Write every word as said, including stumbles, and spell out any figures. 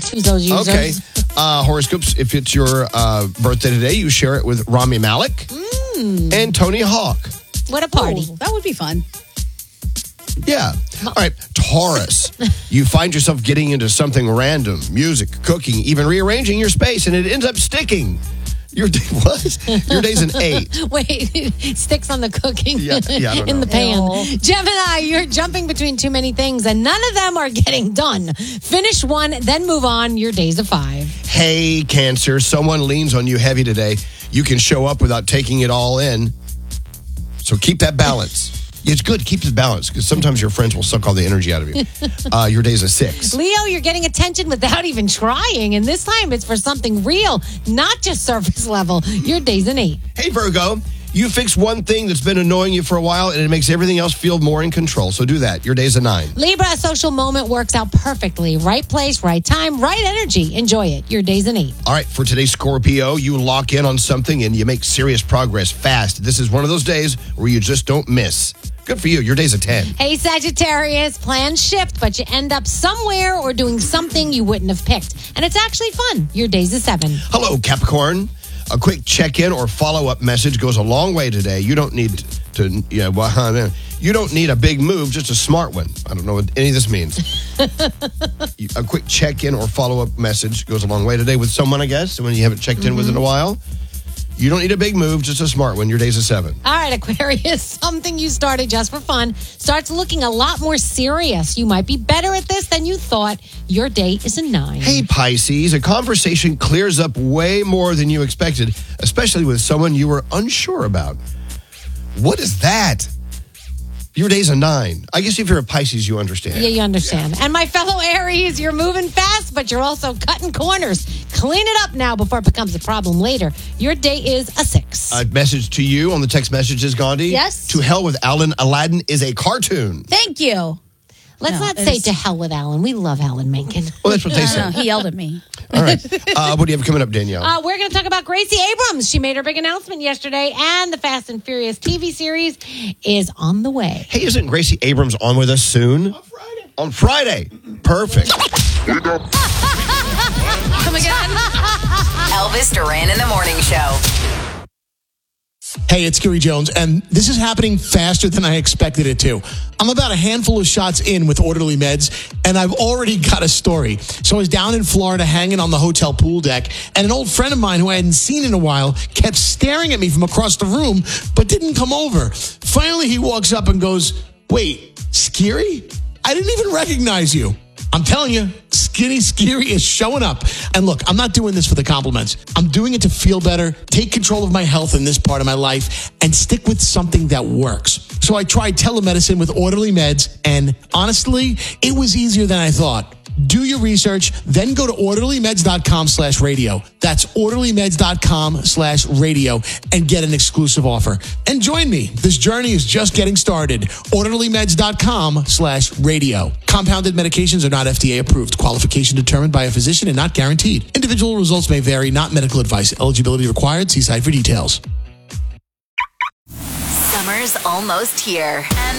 Choose those users. Okay. Uh, horoscopes, if it's your uh, birthday today, you share it with Rami Malek Mm. and Tony Hawk. What a party. Ooh, that would be fun. Yeah. All right. Taurus, you find yourself getting into something random, music, cooking, even rearranging your space, and it ends up sticking. Your day what? Your day's an eight. Wait, sticks on the cooking Yeah, yeah, I don't in know. the pan. Ew. Gemini, you're jumping between too many things and none of them are getting done. Finish one, then move on. Your day's a five. Hey, Cancer, someone leans on you heavy today. You can show up without taking it all in. So keep that balance. It's good to keep the balance because sometimes your friends will suck all the energy out of you. Uh, your day's a six. Leo, you're getting attention without even trying, and this time it's for something real, not just surface level. Your day's an eight. Hey, Virgo, you fix one thing that's been annoying you for a while and it makes everything else feel more in control. So do that. Your day's a nine. Libra, a social moment works out perfectly. Right place, right time, right energy. Enjoy it. Your day's an eight. All right, for today's Scorpio, you lock in on something and you make serious progress fast. This is one of those days where you just don't miss. Good for you. Your day's a ten. Hey, Sagittarius, plans shift, but you end up somewhere or doing something you wouldn't have picked. And it's actually fun. Your day's a seven. Hello, Capricorn. A quick check-in or follow-up message goes a long way today. You don't need to, yeah, well, you don't need a big move, just a smart one. I don't know what any of this means. A quick check-in or follow-up message goes a long way today with someone, I guess, when you haven't checked in mm-hmm. with in a while. You don't need a big move, just a smart one. Your day's a seven. All right, Aquarius, something you started just for fun starts looking a lot more serious. You might be better at this than you thought. Your day is a nine. Hey, Pisces, a conversation clears up way more than you expected, especially with someone you were unsure about. What is that? Your day's a nine. I guess if you're a Pisces, you understand. Yeah, you understand. And my fellow Aries, you're moving fast, but you're also cutting corners. Clean it up now before it becomes a problem later. Your day is a six. A message to you on the text messages, Gandhi. Yes. To hell with Alan. Aladdin is a cartoon. Thank you. Let's No, not it say is- to hell with Alan. We love Alan Menken. Well, that's what they No, said. no, he yelled at me. All right. Uh, what do you have coming up, Danielle? Uh, we're going to talk about Gracie Abrams. She made her big announcement yesterday, and the Fast and Furious T V series is on the way. Hey, isn't Gracie Abrams on with us soon? On Friday. On Friday. Perfect. Come again? Elvis Duran in the Morning Show. Hey, it's Gary Jones, and this is happening faster than I expected it to. I'm about a handful of shots in with Orderly Meds, and I've already got a story. So I was down in Florida hanging on the hotel pool deck, and an old friend of mine who I hadn't seen in a while kept staring at me from across the room, but didn't come over. Finally, he walks up and goes, "Wait, Scary? I didn't even recognize you." I'm telling you, Skinny Scary is showing up. And look, I'm not doing this for the compliments. I'm doing it to feel better, take control of my health in this part of my life, and stick with something that works. So I tried telemedicine with Orderly Meds, and honestly, it was easier than I thought. Do your research, then go to orderlymeds.com slash radio. That's orderlymeds.com slash radio and get an exclusive offer. And join me. This journey is just getting started. orderlymeds.com slash radio. Compounded medications are not F D A approved. Qualification determined by a physician and not guaranteed. Individual results may vary, not medical advice. Eligibility required. See site for details. Summer's almost here. And